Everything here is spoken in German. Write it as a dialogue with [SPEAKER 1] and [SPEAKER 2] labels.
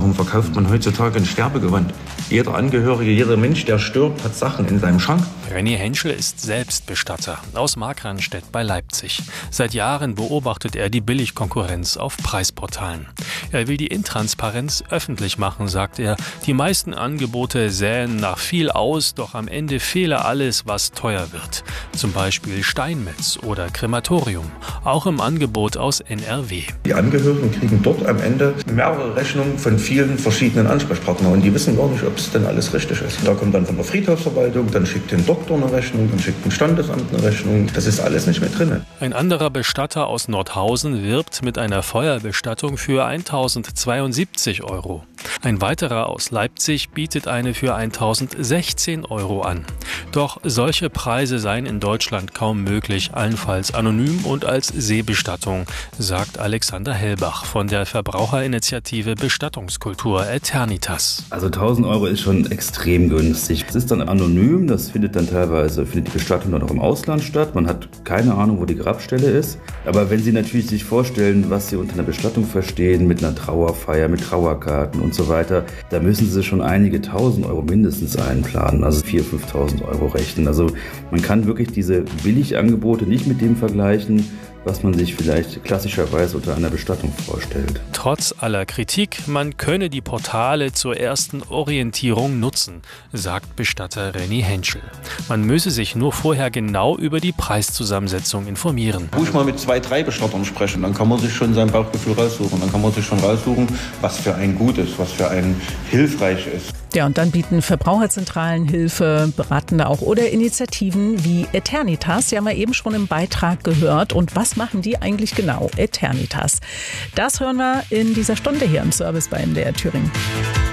[SPEAKER 1] Warum verkauft man heutzutage ein Sterbegewand? Jeder Angehörige, jeder Mensch, der stirbt, hat Sachen in seinem Schrank.
[SPEAKER 2] René Henschel ist selbst Bestatter aus Markranstädt bei Leipzig. Seit Jahren beobachtet er die Billigkonkurrenz auf Preisportalen. Er will die Intransparenz öffentlich machen, sagt er. Die meisten Angebote sähen nach viel aus, doch am Ende fehle alles, was teuer wird. Zum Beispiel Steinmetz oder Krematorium, auch im Angebot aus NRW.
[SPEAKER 1] Die Angehörigen kriegen dort am Ende mehrere Rechnungen von vielen verschiedenen Ansprechpartnern und die wissen gar nicht, ob es denn alles richtig ist. Da kommt dann von der Friedhofsverwaltung, dann schickt den Doktor eine Rechnung, dann schickt ein Standesamt eine Rechnung. Das ist alles nicht mehr drin.
[SPEAKER 2] Ein anderer Bestatter aus Nordhausen wirbt mit einer Feuerbestattung für 1.072 €. Ein weiterer aus Leipzig bietet eine für 1.016 € an. Doch solche Preise seien in Deutschland kaum möglich, allenfalls anonym und als Seebestattung, sagt Alexander Hellbach von der Verbraucherinitiative Bestattungskultur Eternitas.
[SPEAKER 3] Also 1.000 € ist schon extrem günstig. Es ist dann anonym, das findet die Bestattung dann auch im Ausland statt. Man hat keine Ahnung, wo die Grabstelle ist. Aber wenn Sie natürlich sich vorstellen, was Sie unter einer Bestattung verstehen, mit einer Trauerfeier, mit Trauerkarten und so weiter, da müssen Sie schon einige 1.000 € mindestens einplanen, also 4.000, 5.000 € rechnen. Also man kann wirklich diese Billigangebote nicht mit dem vergleichen, was man sich vielleicht klassischerweise unter einer Bestattung vorstellt.
[SPEAKER 2] Trotz aller Kritik, man könne die Portale zur ersten Orientierung nutzen, sagt Bestatter René Henschel. Man müsse sich nur vorher genau über die Preiszusammensetzung informieren.
[SPEAKER 1] Ruhig mal mit 2, 3 Bestattern sprechen, dann kann man sich schon sein Bauchgefühl raussuchen. Dann kann man sich schon raussuchen, was für einen gut ist, was für einen hilfreich ist.
[SPEAKER 4] Ja, und dann bieten Verbraucherzentralen Hilfe, Beratende auch oder Initiativen wie Eternitas. Die haben wir eben schon im Beitrag gehört. Und was machen die eigentlich genau? Eternitas. Das hören wir in dieser Stunde hier im Service bei MDR Thüringen.